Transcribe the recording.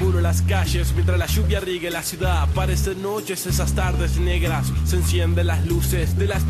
deambulo en las calles mientras la lluvia riegue la ciudad. Parecen noches esas tardes negras, se encienden las luces de las